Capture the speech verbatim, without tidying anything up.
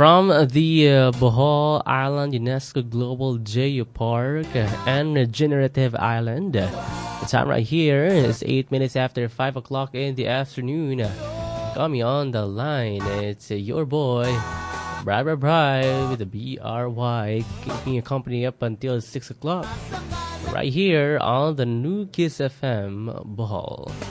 From the uh, Bohol Island UNESCO Global Geopark and Regenerative Island. The time right here is eight minutes after five o'clock in the afternoon. Coming on the line, it's uh, your boy, Bri Bri Bri with the B R Y, keeping you company up until six o'clock. Right here on the new Kiss F M Bohol.